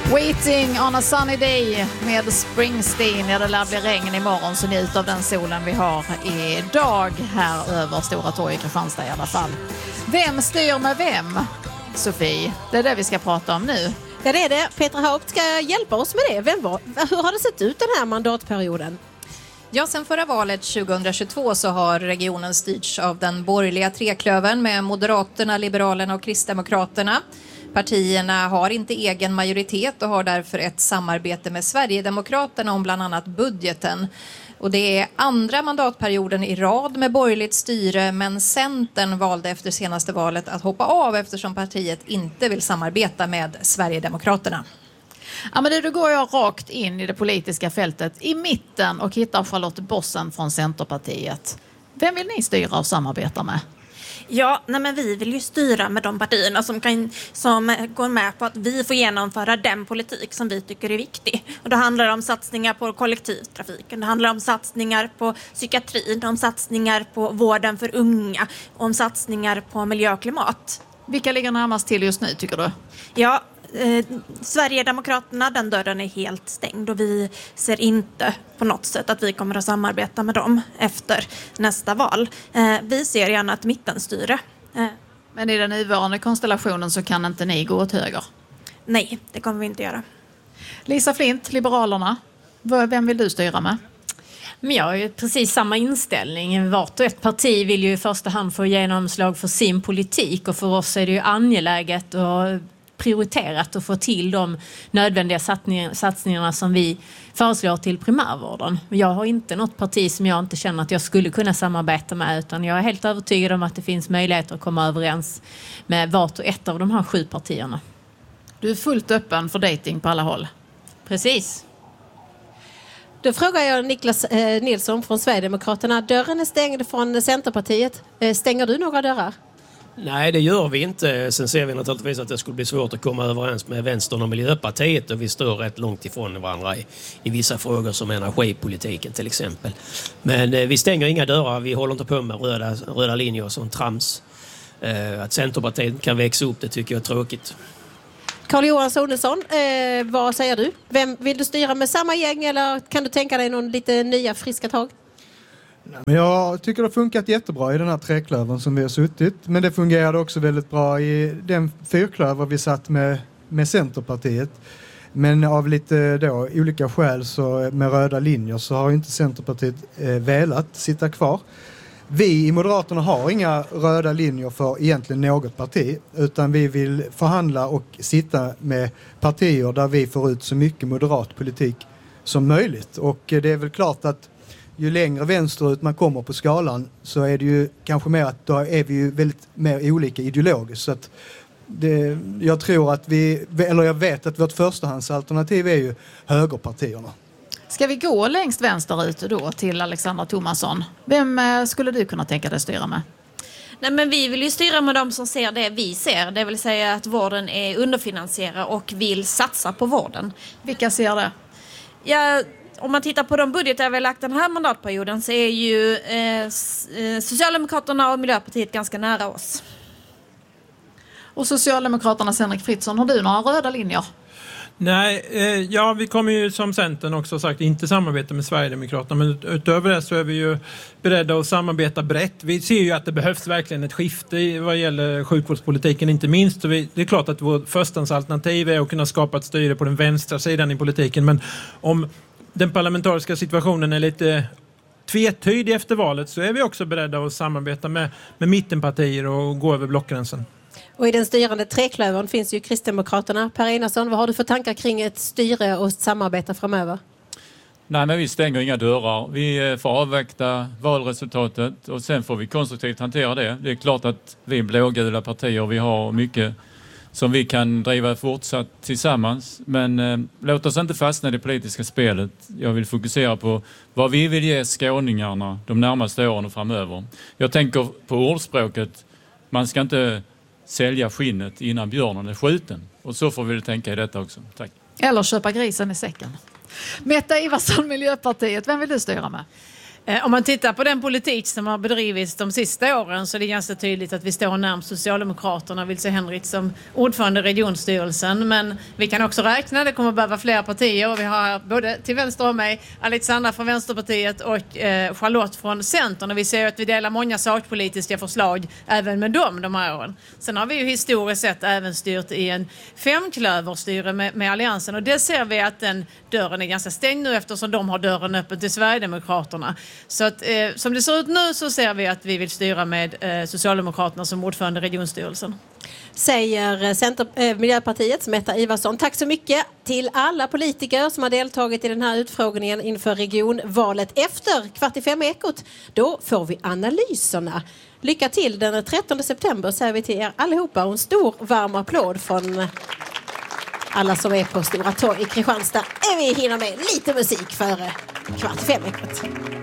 Waiting on a sunny day med Springsteen. Ja, det lär bli regn imorgon, så njut av den solen vi har idag här över Stora torg i Kristianstad i alla fall. Vem styr med vem, Sofie? Det är det vi ska prata om nu. Ja, det är det. Petra Haupt ska hjälpa oss med det. Hur har det sett ut den här mandatperioden? Ja, sen förra valet 2022 så har regionen styrts av den borgerliga treklövern med Moderaterna, Liberalerna och Kristdemokraterna. Partierna har inte egen majoritet och har därför ett samarbete med Sverigedemokraterna om bland annat budgeten. Och det är andra mandatperioden i rad med borgerligt styre, men Centern valde efter senaste valet att hoppa av eftersom partiet inte vill samarbeta med Sverigedemokraterna. Ja, men då går jag rakt in i det politiska fältet i mitten och hittar Charlotte Bossen från Centerpartiet. Vem vill ni styra och samarbeta med? Ja, men vi vill ju styra med de partierna som går med på att vi får genomföra den politik som vi tycker är viktig. Och det handlar om satsningar på kollektivtrafiken, det handlar om satsningar på psykiatrin, om satsningar på vården för unga, om satsningar på miljö och klimat. Vilka ligger närmast till just nu, tycker du? Ja, Sverigedemokraterna, den dörren är helt stängd och vi ser inte på något sätt att vi kommer att samarbeta med dem efter nästa val. Vi ser gärna ett mittenstyre. Men i den nuvarande konstellationen så kan inte ni gå åt höger? Nej, det kommer vi inte göra. Lisa Flint, Liberalerna. Vem vill du styra med? Men jag har ju precis samma inställning. Vart och ett parti vill ju i första hand få genomslag för sin politik, och för oss är det ju angeläget och prioriterat att få till de nödvändiga satsningarna som vi föreslår till primärvården. Jag har inte något parti som jag inte känner att jag skulle kunna samarbeta med, utan jag är helt övertygad om att det finns möjligheter att komma överens med vart och ett av de här 7 partierna. Du är fullt öppen för dating på alla håll. Precis. Då frågar jag Niklas Nilsson från Sverigedemokraterna. Dörren är stängd från Centerpartiet. Stänger du några dörrar? Nej, det gör vi inte. Sen ser vi naturligtvis att det skulle bli svårt att komma överens med Vänstern och Miljöpartiet, och vi står rätt långt ifrån varandra i vissa frågor som energipolitiken till exempel. Men vi stänger inga dörrar, vi håller inte på med röda linjer och sånt trams. Att Centerpartiet kan växa upp, det tycker jag är tråkigt. Carl-Johan Sonesson, vad säger du? Vem vill du styra med, samma gäng, eller kan du tänka dig någon lite nya friska tag? Men jag tycker det har funkat jättebra i den här treklövern som vi har suttit. Men det fungerade också väldigt bra i den fyrklöver vi satt med Centerpartiet. Men av lite då olika skäl så med röda linjer så har inte Centerpartiet velat sitta kvar. Vi i Moderaterna har inga röda linjer för egentligen något parti, utan vi vill förhandla och sitta med partier där vi får ut så mycket moderat politik som möjligt. Och det är väl klart att ju längre vänsterut man kommer på skalan så är det ju kanske mer att då är vi ju väldigt mer olika ideologiskt. Så att jag tror att jag vet att vårt förstahandsalternativ är ju högerpartierna. Ska vi gå längst vänsterut då till Alexandra Thomasson? Vem skulle du kunna tänka dig styra med? Nej, men vi vill ju styra med dem som ser det vi ser. Det vill säga att vården är underfinansierad och vill satsa på vården. Vilka ser det? Ja, om man tittar på de budgetar vi har lagt den här mandatperioden så är ju Socialdemokraterna och Miljöpartiet ganska nära oss. Och Socialdemokraternas Henrik Fritzson, har du några röda linjer? Nej, vi kommer ju som Centern också sagt inte samarbeta med Sverigedemokraterna, men utöver det så är vi ju beredda att samarbeta brett. Vi ser ju att det behövs verkligen ett skifte vad gäller sjukvårdspolitiken inte minst. Så det är klart att vårt förstahandsalternativ är att kunna skapa ett styre på den vänstra sidan i politiken, men om den parlamentariska situationen är lite tvetydig efter valet så är vi också beredda att samarbeta med mittenpartier och gå över blockgränsen. Och i den styrande treklövern finns ju Kristdemokraterna. Per Einarsson, vad har du för tankar kring ett styre och samarbeta framöver? Nej, men vi stänger inga dörrar. Vi får avvakta valresultatet och sen får vi konstruktivt hantera det. Det är klart att vi är blågula partier, vi har mycket som vi kan driva fortsatt tillsammans. Men låt oss inte fastna i det politiska spelet. Jag vill fokusera på vad vi vill ge skåningarna de närmaste åren och framöver. Jag tänker på ordspråket, man ska inte sälja skinnet innan björnen är skjuten. Och så får vi tänka i detta också. Tack. Eller köpa grisen i säcken. Metta Ivarsson, Miljöpartiet. Vem vill du styra med? Om man tittar på den politik som har bedrivits de sista åren så är det ganska tydligt att vi står närmast Socialdemokraterna och Wilse Henrik som ordförande i regionstyrelsen. Men vi kan också räkna, det kommer att behöva fler partier. Och vi har både till vänster om mig Alexandra från Vänsterpartiet och Charlotte från Centern. Och vi ser att vi delar många sakpolitiska förslag även med dem de här åren. Sen har vi ju historiskt sett även styrt i en femklöverstyre med Alliansen. Och det ser vi att den dörren är ganska stängd nu eftersom de har dörren öppen till Sverigedemokraterna. Så att, som det ser ut nu så ser vi att vi vill styra med Socialdemokraterna som ordförande i regionstyrelsen. Säger Miljöpartiets Metta Ivarsson. Tack så mycket till alla politiker som har deltagit i den här utfrågningen inför regionvalet. Efter 4:45-ekot, då får vi analyserna. Lycka till den 13 september säger vi till er allihopa och en stor varm applåd från alla som är på Stora Torg i Kristianstad. Vi hinner med lite musik före 4:45-ekot.